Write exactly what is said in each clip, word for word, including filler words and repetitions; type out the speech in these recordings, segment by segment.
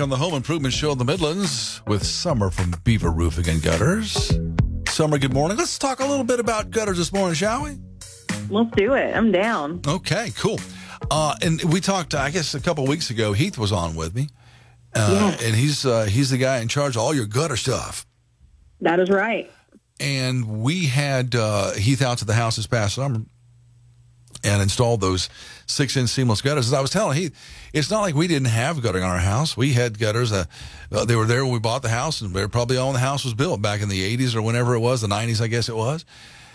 on the Home Improvement Show in the Midlands with Summer from Beaver Roofing and Gutters. Summer, good morning. Let's talk a little bit about gutters this morning, shall we? Let's do it. I'm down. Okay, cool. Uh, and we talked, I guess, a couple of weeks ago. Heath was on with me, uh, yes. and he's uh, he's the guy in charge of all your gutter stuff. That is right. And we had uh, Heath out to the house this past summer and installed those six-inch seamless gutters. As I was telling Heath, it's not like we didn't have guttering on our house. We had gutters. Uh, uh, they were there when we bought the house, and they were probably all when the house was built back in the eighties or whenever it was, the nineties, I guess it was.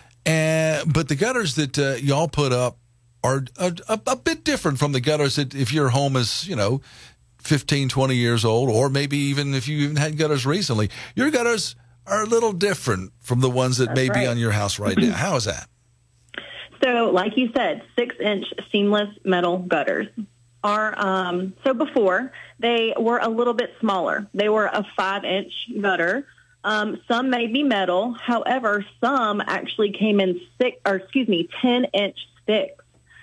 And but the gutters that uh, y'all put up are a, a, a bit different from the gutters that if your home is, you know, fifteen, twenty years old, or maybe even if you even had gutters recently. Your gutters are a little different from the ones that That's may right. be on your house right now. How is that? So, like you said, six-inch seamless metal gutters are, um, so before, they were a little bit smaller. They were a five-inch gutter. Um, some may be metal. However, some actually came in six, or excuse me, ten-inch sticks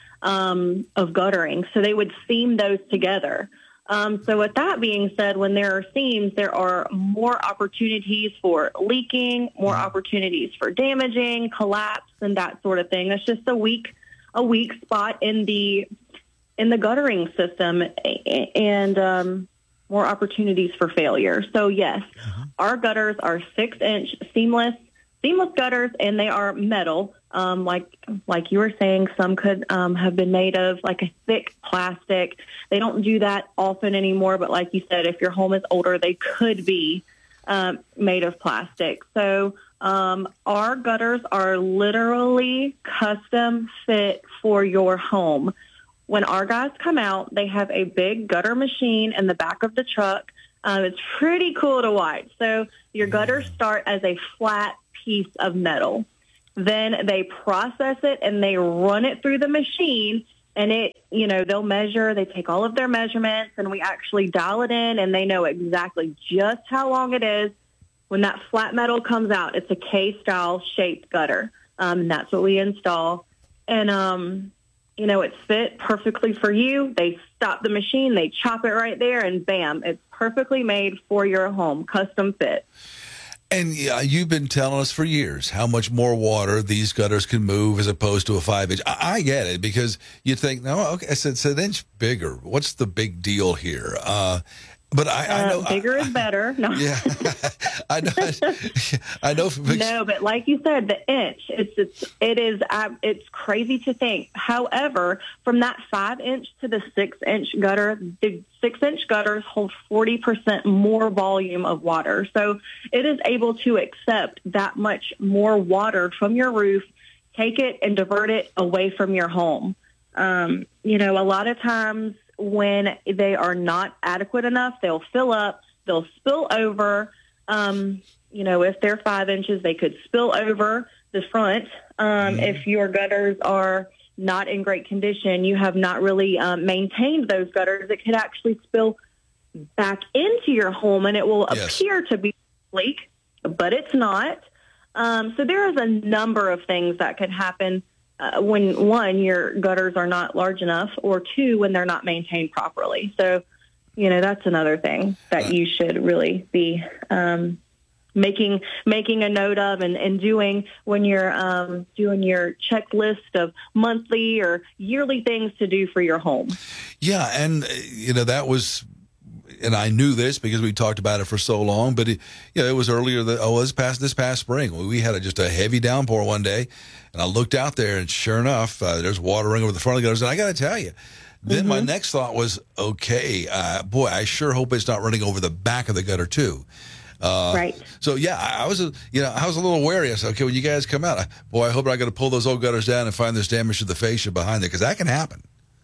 um, of guttering. So they would seam those together. Um, so with that being said, when there are seams, there are more opportunities for leaking, more opportunities for damaging, collapse, and that sort of thing. That's just a weak, a weak spot in the in the guttering system, and um, more opportunities for failure. So yes, uh-huh. Our gutters are six-inch seamless seamless gutters, and they are metal. Um, like like you were saying, some could um, have been made of like a thick plastic. They don't do that often anymore, but like you said, if your home is older, they could be um, made of plastic. So um, our gutters are literally custom fit for your home. When our guys come out, they have a big gutter machine in the back of the truck. Um, it's pretty cool to watch. So your gutters start as a flat piece of metal. Then they process it and they run it through the machine, and it, you know, they'll measure, they take all of their measurements, and we actually dial it in, and they know exactly just how long it is. When that flat metal comes out, it's a K-style shaped gutter, um, and that's what we install. And, um, you know, it's fit perfectly for you. They stop the machine, they chop it right there, and bam, it's perfectly made for your home, custom fit. And yeah, you've been telling us for years how much more water these gutters can move as opposed to a five-inch. I, I get it, because you think, no, okay, I said it's an inch bigger. What's the big deal here? Uh, but I, I know uh, bigger I, is better. No. Yeah, I know. I know. No, but like you said, the inch, it's it's it is uh, it's crazy to think. However, from that five inch to the six inch gutter, the six inch gutters hold forty percent more volume of water, so it is able to accept that much more water from your roof, take it and divert it away from your home. Um, you know, a lot of times when they are not adequate enough, they'll fill up, they'll spill over. Um, you know, if they're five inches, they could spill over the front. Um, mm-hmm. If your gutters are not in great condition, you have not really um, maintained those gutters, it could actually spill back into your home, and it will yes. appear to be a leak, but it's not. Um, so there is a number of things that could happen Uh, when, one, your gutters are not large enough, or two, when they're not maintained properly. So, you know, that's another thing that you should really be um, making making a note of and, and doing when you're um, doing your checklist of monthly or yearly things to do for your home. Yeah, and, you know, that was... And I knew this because we talked about it for so long, but it, you know, it was earlier that oh, this past this past spring. We had a, just a heavy downpour one day, and I looked out there, and sure enough, uh, there's water running over the front of the gutters. And I got to tell you, then mm-hmm. my next thought was, okay, uh, boy, I sure hope it's not running over the back of the gutter too. Uh, right. So yeah, I, I was, a, you know, I was a little wary. I said, okay, when you guys come out, I, boy, I hope I'm going to pull those old gutters down and find this damage to the fascia behind there, because that can happen.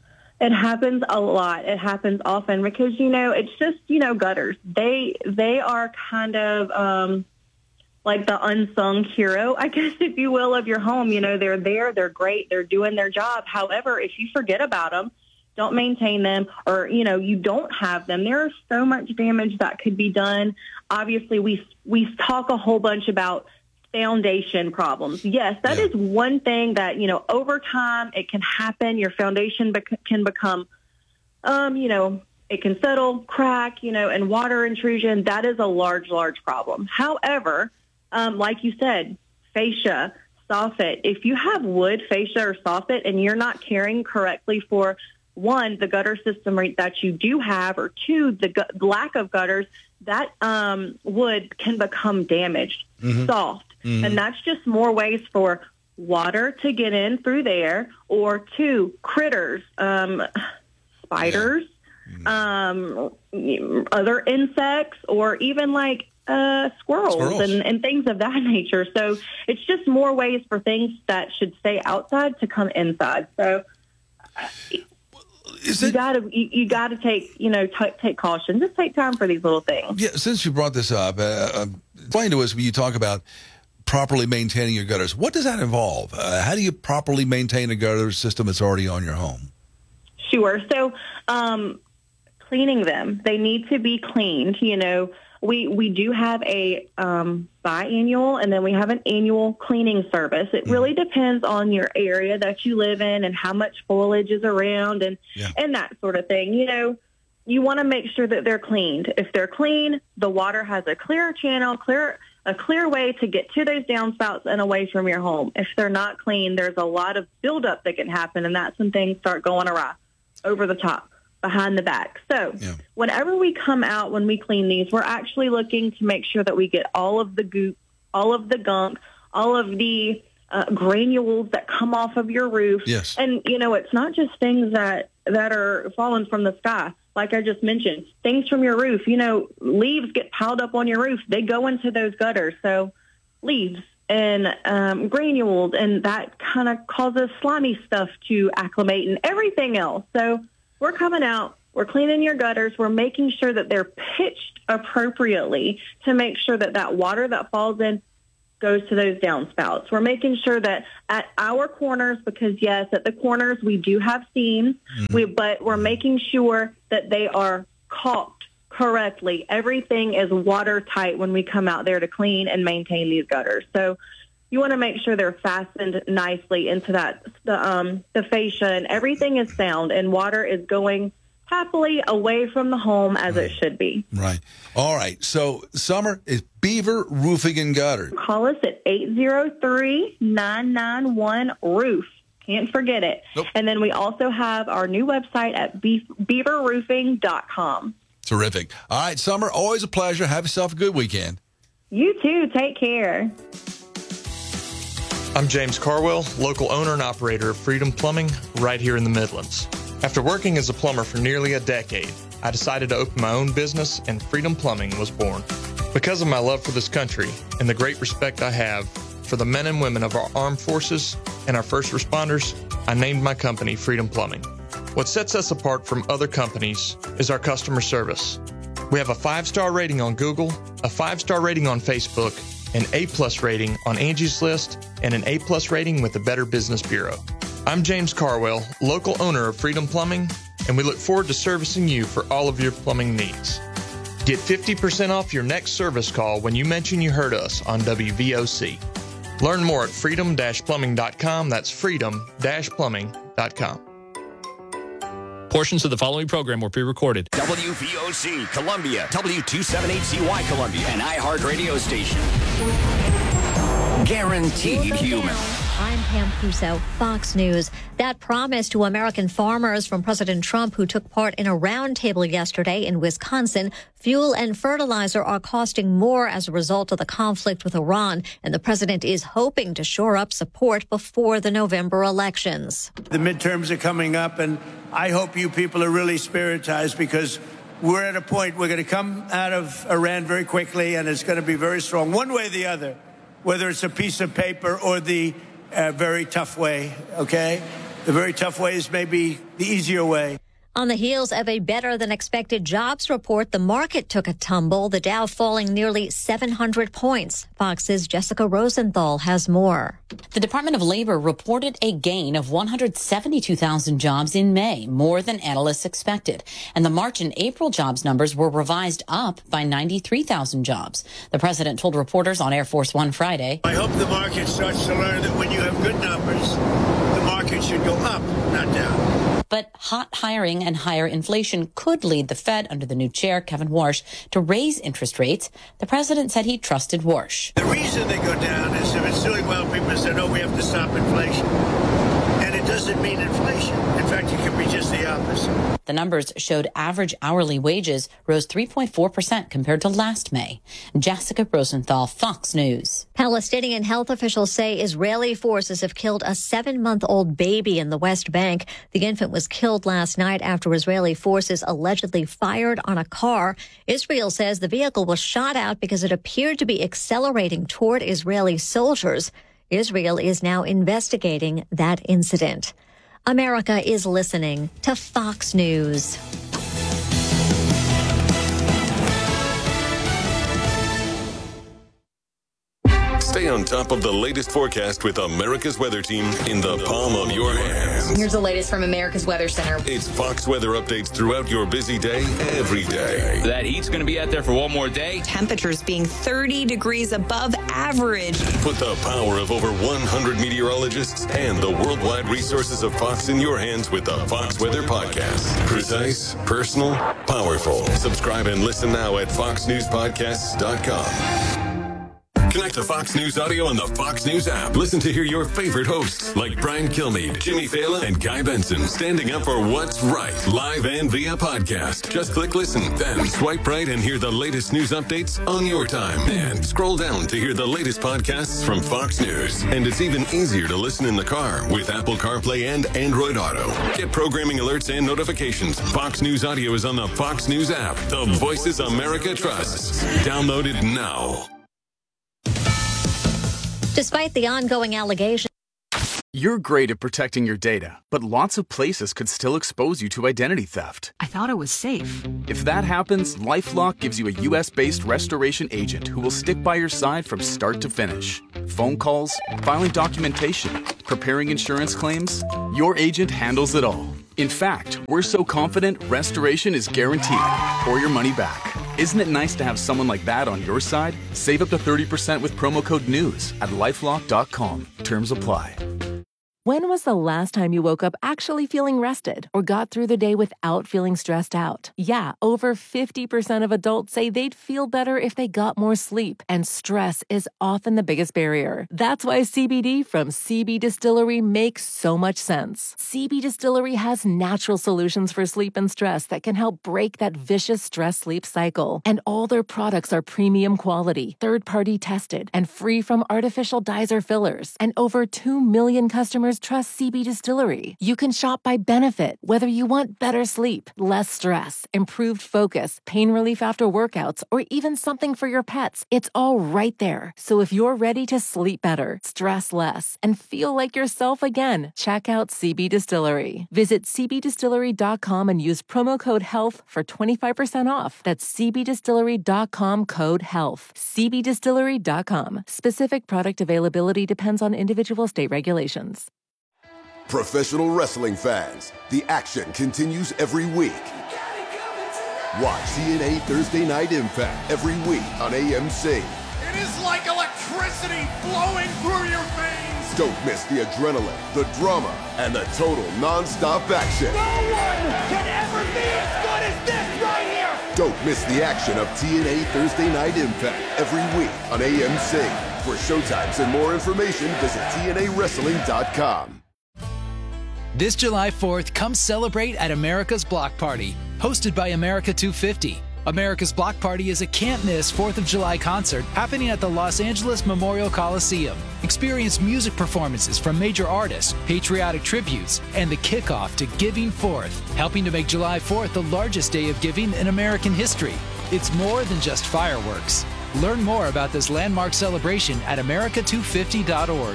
It happens a lot. It happens often because, you know, it's just, you know, gutters. They they are kind of um, like the unsung hero, I guess, if you will, of your home. You know, they're there. They're great. They're doing their job. However, if you forget about them, don't maintain them, or, you know, you don't have them, there is so much damage that could be done. Obviously, we we talk a whole bunch about foundation problems. Yes, that yeah. is one thing that, you know, over time it can happen. Your foundation bec- can become, um, you know, it can settle, crack, you know, and water intrusion. That is a large, large problem. However, um, like you said, fascia, soffit. If you have wood, fascia, or soffit, and you're not caring correctly for, one, the gutter system rate that you do have, or two, the gu- lack of gutters, that um, wood can become damaged, mm-hmm. soft. Mm-hmm. And that's just more ways for water to get in through there, or two, critters, um, spiders, yeah. mm-hmm. um, other insects, or even like uh, squirrels, squirrels. And, and things of that nature. So it's just more ways for things that should stay outside to come inside. So Is you it, gotta you, you gotta take you know t- take caution. Just take time for these little things. Yeah, since you brought this up, uh, uh, explain to us when you talk about properly maintaining your gutters. What does that involve? Uh, how do you properly maintain a gutter system that's already on your home? Sure. So um, cleaning them, they need to be cleaned. You know, we we do have a um, biannual, and then we have an annual cleaning service. It mm. really depends on your area that you live in and how much foliage is around, and yeah. and that sort of thing. You know, you want to make sure that they're cleaned. If they're clean, the water has a clear channel, clear a clear way to get to those downspouts and away from your home. If they're not clean, there's a lot of buildup that can happen, and that's when things start going awry, over the top, behind the back. So yeah. whenever we come out, when we clean these, we're actually looking to make sure that we get all of the goop, all of the gunk, all of the uh, granules that come off of your roof. Yes. And, you know, it's not just things that, that are falling from the sky. Like I just mentioned, things from your roof. You know, leaves get piled up on your roof. They go into those gutters. So leaves and um, granules, and that kind of causes slimy stuff to acclimate and everything else. So we're coming out, we're cleaning your gutters, we're making sure that they're pitched appropriately to make sure that that water that falls in goes to those downspouts. We're making sure that at our corners, because yes, at the corners we do have seams, mm-hmm. we, but we're making sure that they are caulked correctly. Everything is watertight when we come out there to clean and maintain these gutters. So you want to make sure they're fastened nicely into that, the, um, the fascia, and everything is sound, and water is going happily away from the home as right. it should be. Right. All right. So Summer is Beaver Roofing and Gutter. Call us at eight zero three, nine nine one, roof. Can't forget it. Nope. And then we also have our new website at beaver roofing dot com. Terrific. All right, Summer, always a pleasure. Have yourself a good weekend. You too. Take care. I'm James Carwell, local owner and operator of Freedom Plumbing right here in the Midlands. After working as a plumber for nearly a decade, I decided to open my own business, and Freedom Plumbing was born. Because of my love for this country and the great respect I have for the men and women of our armed forces and our first responders, I named my company Freedom Plumbing. What sets us apart from other companies is our customer service. We have a five-star rating on Google, a five-star rating on Facebook, an A-plus rating on Angie's List, and an A-plus rating with the Better Business Bureau. I'm James Carwell, local owner of Freedom Plumbing, and we look forward to servicing you for all of your plumbing needs. Get fifty percent off your next service call when you mention you heard us on W V O C. Learn more at freedom dash plumbing dot com. That's freedom dash plumbing dot com. Portions of the following program were pre-recorded. W V O C, Columbia, W two seventy-eight C Y Columbia, an iHeart radio station. Guaranteed human. I'm Pam Puso, Fox News. That promise to American farmers from President Trump, who took part in a roundtable yesterday in Wisconsin. Fuel and fertilizer are costing more as a result of the conflict with Iran, and the president is hoping to shore up support before the November elections. The midterms are coming up, and I hope you people are really spiritized, because we're at a point we're going to come out of Iran very quickly, and it's going to be very strong, one way or the other, whether it's a piece of paper or the uh, very tough way, okay? The very tough way is maybe the easier way. On the heels of a better-than-expected jobs report, the market took a tumble, the Dow falling nearly seven hundred points. Fox's Jessica Rosenthal has more. The Department of Labor reported a gain of one hundred seventy-two thousand jobs in May, more than analysts expected. And the March and April jobs numbers were revised up by ninety-three thousand jobs. The president told reporters on Air Force One Friday, I hope the market starts to learn that when you have good numbers, the market should go up, not down. But hot hiring and higher inflation could lead the Fed under the new chair, Kevin Warsh, to raise interest rates. The president said he trusted Warsh. The reason they go down is if it's doing well, people say, no, we have to stop inflation. And it doesn't mean inflation. In fact, it could be just the opposite. The numbers showed average hourly wages rose three point four percent compared to last May. Jessica Rosenthal, Fox News. Palestinian health officials say Israeli forces have killed a seven-month-old baby in the West Bank. The infant was killed last night after Israeli forces allegedly fired on a car. Israel says the vehicle was shot out because it appeared to be accelerating toward Israeli soldiers. Israel is now investigating that incident. America is listening to Fox News. Stay on top of the latest forecast with America's Weather Team in the palm of your hands. Here's the latest from America's Weather Center. It's Fox weather updates throughout your busy day, every day. That heat's going to be out there for one more day. Temperatures being thirty degrees above average. Put the power of over one hundred meteorologists and the worldwide resources of Fox in your hands with the Fox Weather Podcast. Precise, personal, powerful. Subscribe and listen now at fox news podcasts dot com. Connect to Fox News Audio on the Fox News app. Listen to hear your favorite hosts like Brian Kilmeade, Jimmy Fallon, and Guy Benson standing up for what's right, live and via podcast. Just click listen, then swipe right and hear the latest news updates on your time. And scroll down to hear the latest podcasts from Fox News. And it's even easier to listen in the car with Apple CarPlay and Android Auto. Get programming alerts and notifications. Fox News Audio is on the Fox News app. The voices America trusts. Download it now. Despite the ongoing allegations, You're great at protecting your data, but lots of places could still expose you to identity theft. I thought it was safe. If that happens, LifeLock gives you a U S-based restoration agent who will stick by your side from start to finish. Phone calls, filing documentation, preparing insurance claims, your agent handles it all. In fact, we're so confident restoration is guaranteed or your money back. Isn't it nice to have someone like that on your side? Save up to thirty percent with promo code NEWS at lifelock dot com. Terms apply. When was the last time you woke up actually feeling rested or got through the day without feeling stressed out? Yeah, over fifty percent of adults say they'd feel better if they got more sleep, and stress is often the biggest barrier. That's why C B D from C B Distillery makes so much sense. C B Distillery has natural solutions for sleep and stress that can help break that vicious stress-sleep cycle. And all their products are premium quality, third-party tested, and free from artificial dyes or fillers. And over two million customers trust C B Distillery. You can shop by benefit, whether you want better sleep, less stress, improved focus, pain relief after workouts, or even something for your pets. It's all right there. So if you're ready to sleep better, stress less, and feel like yourself again, check out C B Distillery. Visit c b distillery dot com and use promo code HEALTH for twenty-five percent off. That's c b distillery dot com code HEALTH. c b distillery dot com. Specific product availability depends on individual state regulations. Professional wrestling fans, the action continues every week. Watch T N A Thursday Night Impact every week on A M C. It is like electricity flowing through your veins. Don't miss the adrenaline, the drama, and the total non-stop action. No one can ever be as good as this right here. Don't miss the action of T N A Thursday Night Impact every week on A M C. For showtimes and more information, visit T N A wrestling dot com. This July fourth, come celebrate at America's Block Party, hosted by America two fifty. America's Block Party is a can't-miss fourth of July concert happening at the Los Angeles Memorial Coliseum. Experience music performances from major artists, patriotic tributes, and the kickoff to Giving Fourth, helping to make July fourth the largest day of giving in American history. It's more than just fireworks. Learn more about this landmark celebration at america two fifty dot org.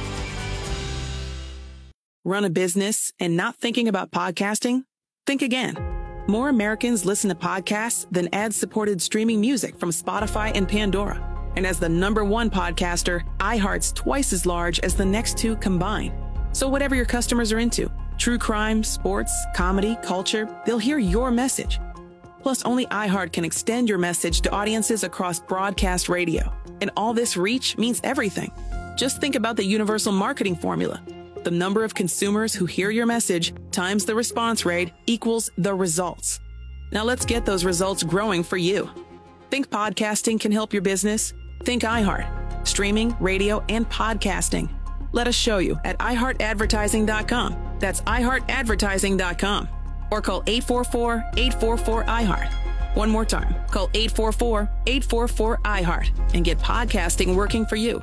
Run a business and not thinking about podcasting? Think again. More Americans listen to podcasts than ad-supported streaming music from Spotify and Pandora. And as the number one podcaster, iHeart's twice as large as the next two combined. So whatever your customers are into, true crime, sports, comedy, culture, they'll hear your message. Plus, only iHeart can extend your message to audiences across broadcast radio. And all this reach means everything. Just think about the universal marketing formula. The number of consumers who hear your message times the response rate equals the results. Now let's get those results growing for you. Think podcasting can help your business? Think iHeart. Streaming, radio, and podcasting. Let us show you at i heart advertising dot com. That's i heart advertising dot com. Or call eight four four, eight four four, I heart. One more time, call eight four four, eight four four, I heart and get podcasting working for you.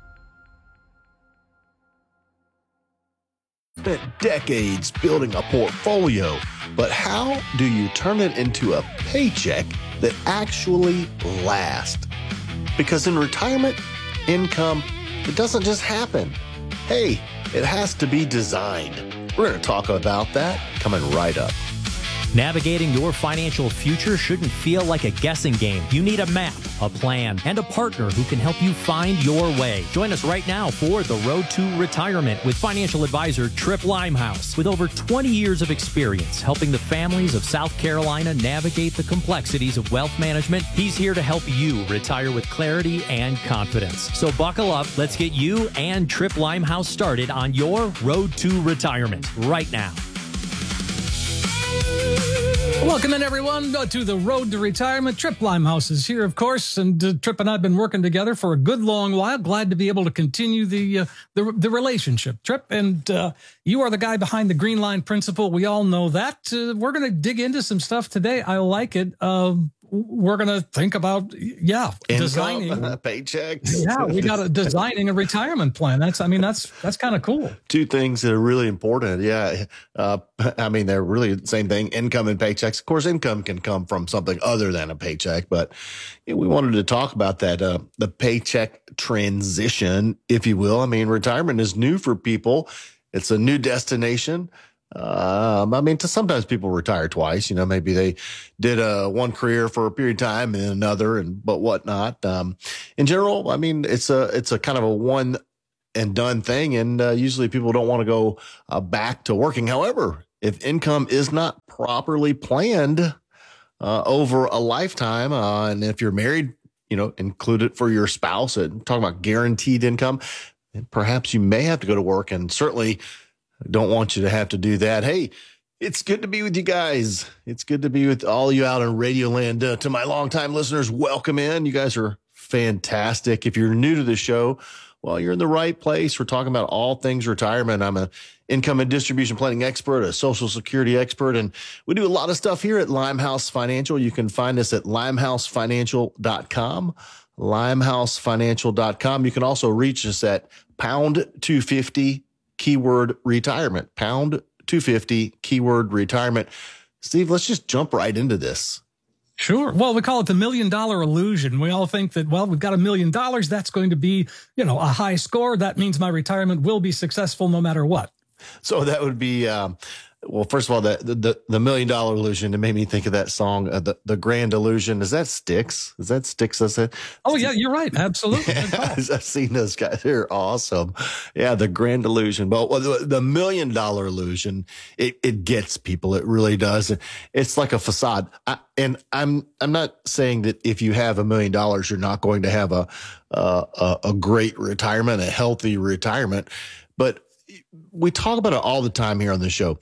Spent decades building a portfolio, but how do you turn it into a paycheck that actually lasts? Because in retirement, income, it doesn't just happen. Hey, it has to be designed. We're going to talk about that coming right up. Navigating your financial future shouldn't feel like a guessing game. You need a map, a plan, and a partner who can help you find your way. Join us right now for The Road to Retirement with financial advisor Tripp Limehouse. With over twenty years of experience helping the families of South Carolina navigate the complexities of wealth management, he's here to help you retire with clarity and confidence. So buckle up. Let's get you and Tripp Limehouse started on your Road to Retirement right now. Welcome in, everyone, to the Road to Retirement. Tripp Limehouse is here, of course, and uh, Tripp and I have been working together for a good long while. Glad to be able to continue the uh, the, the relationship, Tripp. And uh, you are the guy behind the Green Line Principle. We all know that. Uh, we're going to dig into some stuff today. I like it. Uh, we're going to think about, yeah, Income, designing paychecks. Yeah, we got a designing a retirement plan. That's, I mean, that's that's kind of cool. Two things that are really important. Yeah, uh, I mean, they're really the same thing: income and paychecks. Of course, income can come from something other than a paycheck, but you know, we wanted to talk about that, uh, the paycheck transition, if you will. I mean, retirement is new for people. It's a new destination. Um, I mean, to sometimes people retire twice, you know, maybe they did a one career for a period of time and another and, but whatnot. Um, in general, I mean, it's a, it's a kind of a one and done thing. And, uh, usually people don't want to go uh, back to working. However, if income is not properly planned, uh, over a lifetime, uh, and if you're married, you know, include it for your spouse and talking about guaranteed income, and perhaps you may have to go to work, and certainly don't want you to have to do that. Hey, it's good to be with you guys. It's good to be with all you out in Radio Land. Uh, to my longtime listeners, welcome in. You guys are fantastic. If you're new to the show, well, you're in the right place. We're talking about all things retirement. I'm an income and distribution planning expert, a Social Security expert, and we do a lot of stuff here at Limehouse Financial. You can find us at limehouse financial dot com, limehouse financial dot com. You can also reach us at pound two fifty keyword retirement, pound two fifty keyword retirement. Steve, let's just jump right into this. Sure. Well, we call it the million dollar illusion. We all think that, well, we've got a million dollars. That's going to be, you know, a high score. That means my retirement will be successful no matter what. So that would be, um, well, first of all, the, the, the million dollar illusion, it made me think of that song, uh, the, the Grand Illusion. Is that Styx? Is that Styx? That's it? Oh, yeah, you're right. Absolutely. I've seen those guys. They're awesome. Yeah, the Grand Illusion. But well, the, the million dollar illusion, it, it gets people. It really does. It's like a facade. I, and I'm, I'm not saying that if you have a million dollars, you're not going to have a, a, a great retirement, a healthy retirement. But we talk about it all the time here on the show.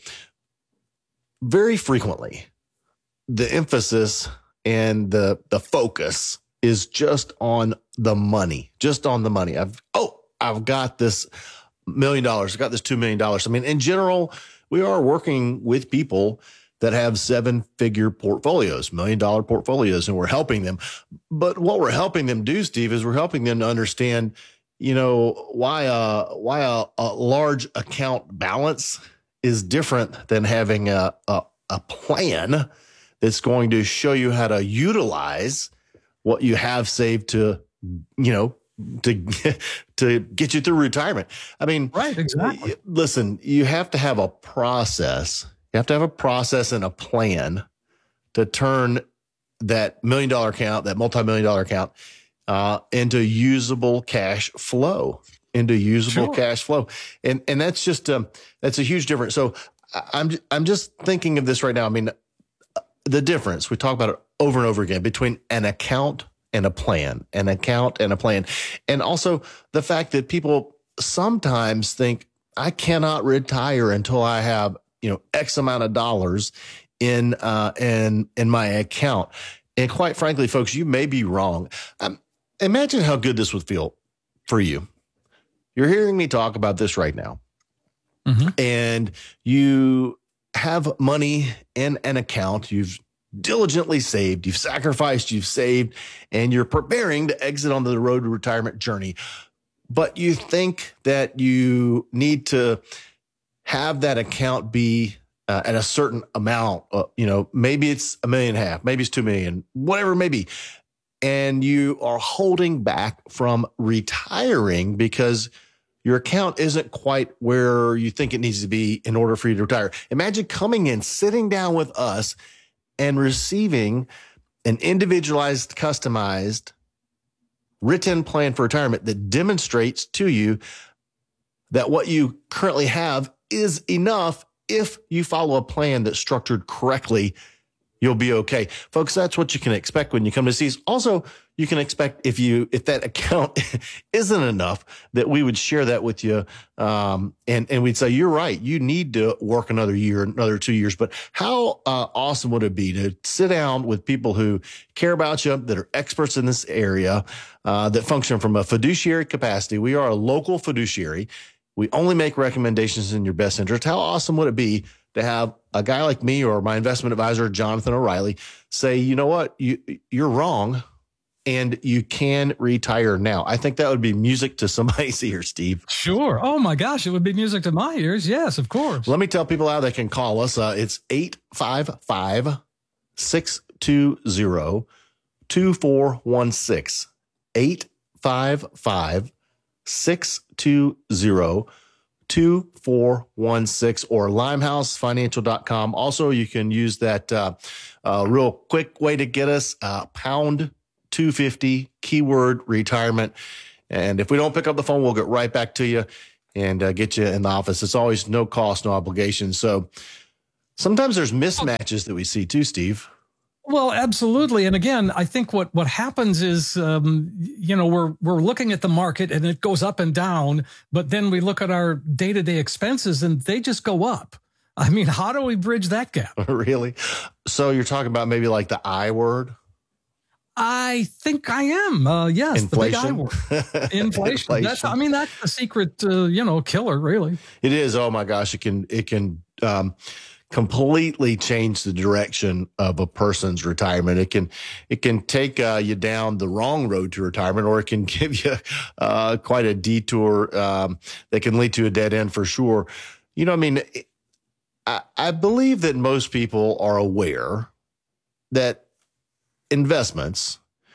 Very frequently, the emphasis and the the focus is just on the money, just on the money. I've, oh, I've got this million dollars. I've got this two million dollars. I mean, in general, we are working with people that have seven figure portfolios, million dollar portfolios, and we're helping them. But what we're helping them do, Steve, is we're helping them to understand, you know, why a, why a, a large account balance is different than having a, a, a plan that's going to show you how to utilize what you have saved to, you know, to, to get you through retirement. I mean, right, exactly. Listen, you have to have a process. You have to have a process and a plan to turn that million dollar account, that multi-million dollar account, uh, into usable cash flow. into usable sure. cash flow. And, and that's just, um, that's a huge difference. So I'm, I'm just thinking of this right now. I mean, the difference, we talk about it over and over again between an account and a plan, an account and a plan. And also the fact that people sometimes think I cannot retire until I have, you know, X amount of dollars in, uh, in, in my account. And quite frankly, folks, you may be wrong. Um, imagine how good this would feel for you. You're hearing me talk about this right now. Mm-hmm. And you have money in an account. You've diligently saved, you've sacrificed, you've saved, and you're preparing to exit on the road to retirement journey. But you think that you need to have that account be uh, at a certain amount. Uh, you know, maybe it's a million and a half, maybe it's two million, whatever it may be. And you are holding back from retiring because your account isn't quite where you think it needs to be in order for you to retire. Imagine coming in, sitting down with us, and receiving an individualized, customized, written plan for retirement that demonstrates to you that what you currently have is enough. If you follow a plan that's structured correctly, you'll be okay. Folks, that's what you can expect when you come to see us. Also, you can expect if you if that account isn't enough, that we would share that with you. Um, and, and we'd say, you're right, you need to work another year, another two years. But how uh, awesome would it be to sit down with people who care about you, that are experts in this area, uh, that function from a fiduciary capacity? We are a local fiduciary. We only make recommendations in your best interest. How awesome would it be to have a guy like me or my investment advisor, Jonathan O'Reilly, say, you know what, you, you're wrong, and you can retire now? I think that would be music to somebody's ears, Steve. Sure. Oh, my gosh, it would be music to my ears. Yes, of course. Let me tell people how they can call us. Uh, it's eight five five, six two zero, two four one six. eight five five, six two zero, two four one six, or limehouse financial dot com. Also, you can use that uh, uh, real quick way to get us, uh, pound two fifty, keyword retirement. And if we don't pick up the phone, we'll get right back to you and uh, get you in the office. It's always no cost, no obligation. So sometimes there's mismatches that we see too, Steve. Well, absolutely. And again, I think what, what happens is, um, you know, we're, we're looking at the market and it goes up and down, but then we look at our day-to-day expenses and they just go up. I mean, how do we bridge that gap? Really? So you're talking about maybe like the I word? I think I am. Uh, yes. Inflation. The big I word. Inflation. Inflation. That's, I mean, that's the secret, uh, you know, killer, really. It is. Oh my gosh. It can, it can, um, completely change the direction of a person's retirement. It can, it can take uh, you down the wrong road to retirement, or it can give you uh, quite a detour um, that can lead to a dead end for sure. You know, I mean, I, I believe that most people are aware that investments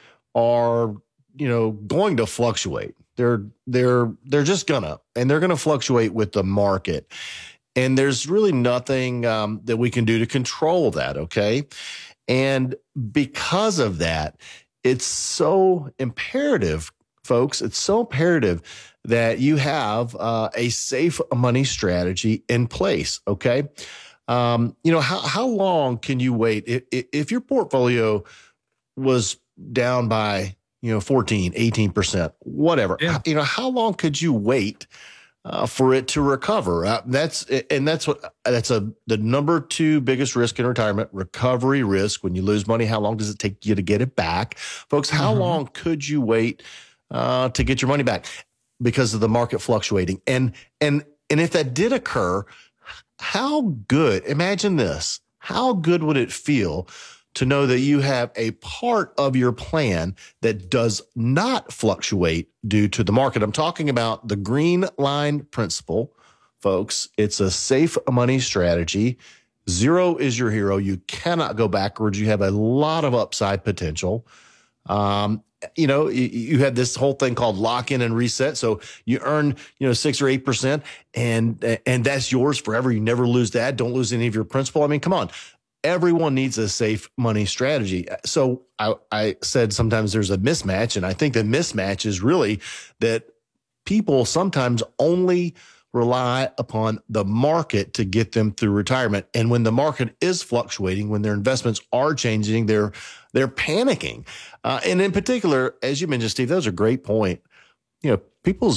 are, you know, going to fluctuate. They're, they're, they're just gonna, and they're going to fluctuate with the market. And there's really nothing um, that we can do to control that, okay? And because of that, it's so imperative, folks, it's so imperative that you have uh, a safe money strategy in place, okay? Um, you know, how, how long can you wait? If, if your portfolio was down by, you know, fourteen, eighteen percent, whatever, yeah. you know, how long could you wait Uh, for it to recover? Uh, that's, and that's what, that's a, the number two biggest risk in retirement, recovery risk. When you lose money, how long does it take you to get it back? Folks, how mm-hmm. long could you wait, uh, to get your money back because of the market fluctuating? And, and, and if that did occur, how good, imagine this, how good would it feel to know that you have a part of your plan that does not fluctuate due to the market? I'm talking about the green line principle, folks. It's a safe money strategy. Zero is your hero. You cannot go backwards. You have a lot of upside potential. Um, you know, you, you had this whole thing called lock in and reset. So you earn, you know, six or eight percent and, and that's yours forever. You never lose that. Don't lose any of your principal. I mean, come on. Everyone needs a safe money strategy. So I, I said sometimes there's a mismatch, and I think the mismatch is really that people sometimes only rely upon the market to get them through retirement. And when the market is fluctuating, when their investments are changing, they're they're panicking. Uh, and in particular, as you mentioned, Steve, that was a great point. You know, people's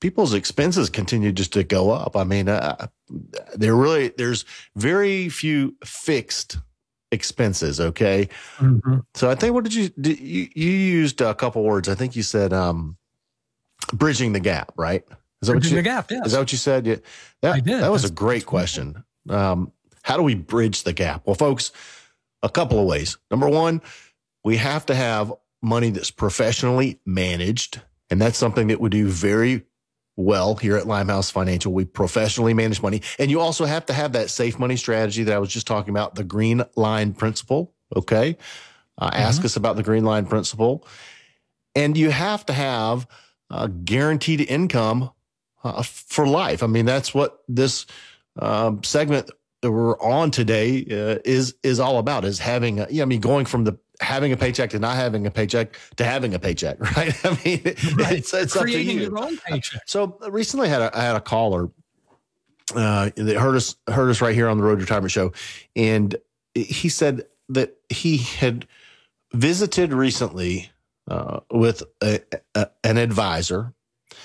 people's expenses continue just to go up. I mean, uh, there really, there's very few fixed expenses. Okay. Mm-hmm. So I think, what did you, did you, you used a couple words. I think you said, um, bridging the gap, right? Is that bridging what you, the gap. Yes. Is that what you said? Yeah. That, I did. That was That's, a great question. Um, how do we bridge the gap? Well, folks, a couple of ways. Number one, we have to have money that's professionally managed. And that's something that we do very well here at Limehouse Financial. We professionally manage money. And you also have to have that safe money strategy that I was just talking about, the green line principle. Okay. Uh, mm-hmm. Ask us about the green line principle. And you have to have uh, guaranteed income uh, for life. I mean, that's what this um, segment that we're on today uh, is is all about, is having a, yeah, I mean, going from the having a paycheck to not having a paycheck to having a paycheck, right? I mean, right. it's, it's creating up to you. your own paycheck. So recently I had a, I had a caller uh, that heard us, heard us right here on the Road to Retirement Show. And he said that he had visited recently uh, with a, a, an advisor,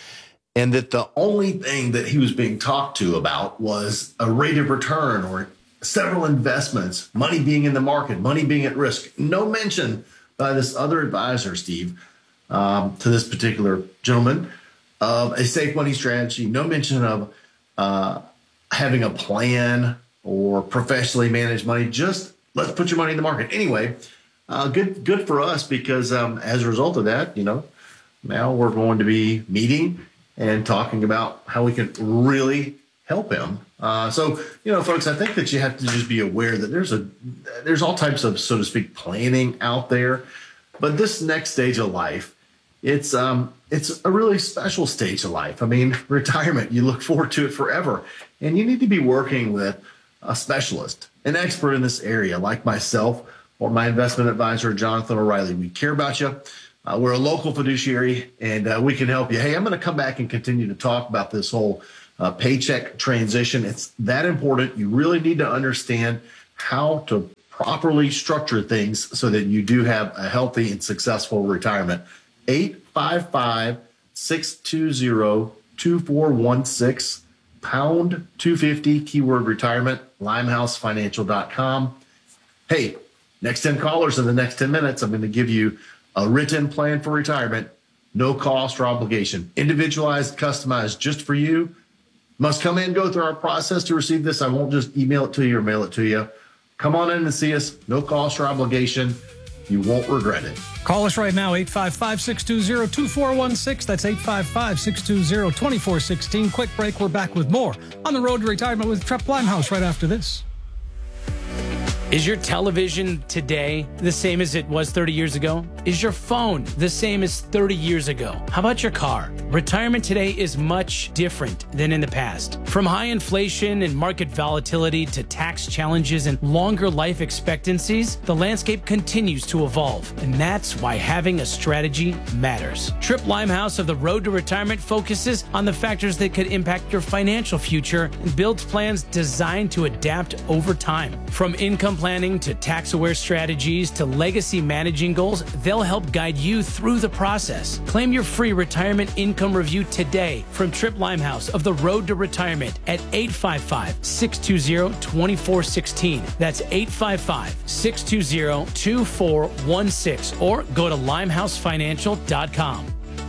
and that the only thing that he was being talked to about was a rate of return or several investments, money being in the market, money being at risk. No mention by this other advisor, Steve, um, to this particular gentleman of a safe money strategy. No mention of uh, having a plan or professionally managed money. Just let's put your money in the market. Anyway, uh, good good for us, because um, as a result of that, you know, now we're going to be meeting and talking about how we can really help him. Uh, so, you know, folks, I think that you have to just be aware that there's a there's all types of, so to speak, planning out there. But this next stage of life, it's um it's a really special stage of life. I mean, retirement, you look forward to it forever. And you need to be working with a specialist, an expert in this area, like myself or my investment advisor, Jonathan O'Reilly. We care about you. Uh, we're a local fiduciary, and uh, we can help you. Hey, I'm going to come back and continue to talk about this whole uh, paycheck transition. It's that important. You really need to understand how to properly structure things so that you do have a healthy and successful retirement. eight five five, six two zero, two four one six, pound two fifty, keyword retirement, limehouse financial dot com. Hey, next ten callers in the next ten minutes, I'm going to give you a written plan for retirement, no cost or obligation, individualized, customized just for you. Must come in, go through our process to receive this. I won't just email it to you or mail it to you. Come on in and see us. No cost or obligation. You won't regret it. Call us right now, eight five five, six two zero, two four one six. That's eight five five, six two zero, two four one six. Quick break. We're back with more on the Road to Retirement with Trepp Limehouse right after this. Is your television today the same as it was thirty years ago? Is your phone the same as thirty years ago? How about your car? Retirement today is much different than in the past. From high inflation and market volatility to tax challenges and longer life expectancies, the landscape continues to evolve. And that's why having a strategy matters. Trepp Limehouse of the Road to Retirement focuses on the factors that could impact your financial future and builds plans designed to adapt over time. From income planning to tax-aware strategies to legacy managing goals, they'll help guide you through the process. Claim your free retirement income review today from Trepp Limehouse of the Road to Retirement at eight five five, six two zero, two four one six. That's eight five five, six two zero, two four one six, or go to limehouse financial dot com.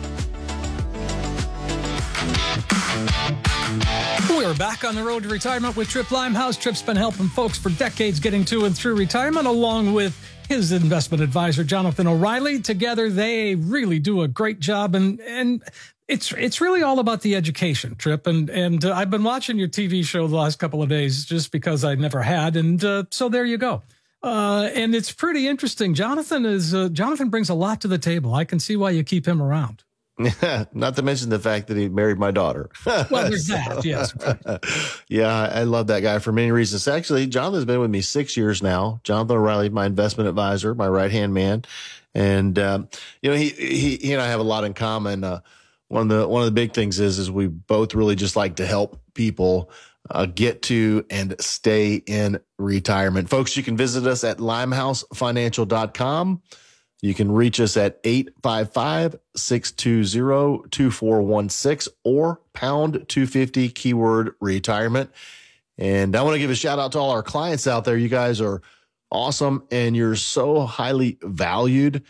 We're back on the Road to Retirement with Trepp Limehouse. Tripp's been helping folks for decades getting to and through retirement, along with his investment advisor, Jonathan O'Reilly. Together, they really do a great job, and and it's it's really all about the education, Tripp. And and uh, I've been watching your T V show the last couple of days just because I never had, and uh, so there you go. Uh, and it's pretty interesting. Jonathan is uh, Jonathan brings a lot to the table. I can see why you keep him around. Not to mention the fact that he married my daughter. Well, there's so, that, yes. Yeah, I love that guy for many reasons. Actually, Jonathan's been with me six years now. Jonathan O'Reilly, my investment advisor, my right-hand man. And, um, you know, he, he, he and I have a lot in common. Uh, one of the, one of the big things is, is we both really just like to help people uh, get to and stay in retirement. Folks, you can visit us at limehouse financial dot com. You can reach us at eight five five, six two zero, two four one six or pound two fifty keyword retirement. And I want to give a shout out to all our clients out there. You guys are awesome and you're so highly valued,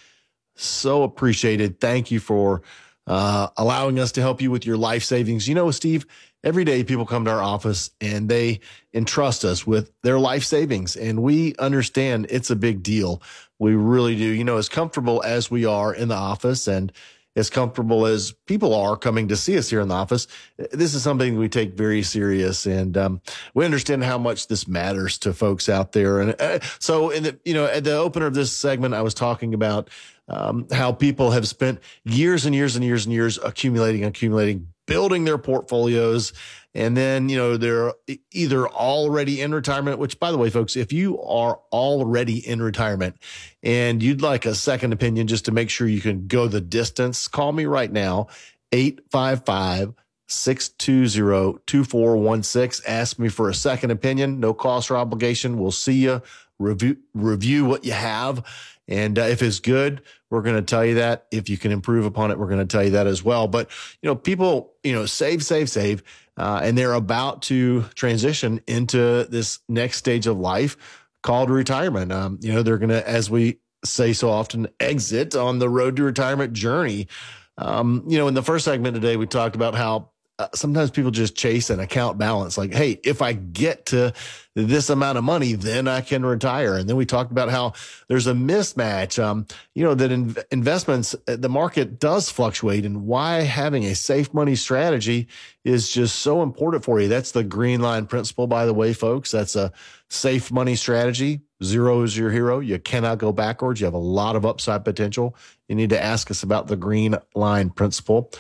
so appreciated. Thank you for uh, allowing us to help you with your life savings. You know, Steve, every day people come to our office and they entrust us with their life savings, and we understand it's a big deal. We really do. You know, as comfortable as we are in the office and as comfortable as people are coming to see us here in the office, this is something we take very serious, and um, we understand how much this matters to folks out there. And uh, so, in the you know, at the opener of this segment, I was talking about um, how people have spent years and years and years and years accumulating, accumulating, building their portfolios. And then, you know, they're either already in retirement, which, by the way, folks, if you are already in retirement and you'd like a second opinion just to make sure you can go the distance, call me right now, eight five five, six two zero, two four one six. Ask me for a second opinion. No cost or obligation. We'll see you, review, review what you have. And uh, if it's good, we're going to tell you that. If you can improve upon it, we're going to tell you that as well. But, you know, people, you know, save, save, save. Uh, and they're about to transition into this next stage of life called retirement. Um, you know, they're going to, as we say so often, exit on the road to retirement journey. Um, you know, in the first segment today, we talked about how uh, sometimes people just chase an account balance. Like, hey, if I get to this amount of money, then I can retire. And then we talked about how there's a mismatch, um, you know, that in investments, the market does fluctuate, and why having a safe money strategy is just so important for you. That's the green line principle, by the way, folks. That's a safe money strategy. Zero is your hero. You cannot go backwards. You have a lot of upside potential. You need to ask us about the green line principle.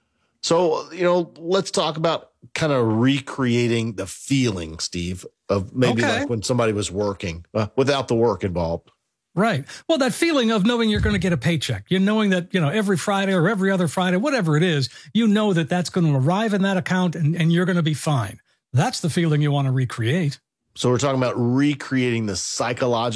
So, you know, let's talk about kind of recreating the feeling, Steve, of maybe okay. like when somebody was working uh, without the work involved. Right. Well, that feeling of knowing you're going to get a paycheck, you knowing that, you know, every Friday or every other Friday, whatever it is, you know that that's going to arrive in that account and, and you're going to be fine. That's the feeling you want to recreate. So we're talking about recreating the psychological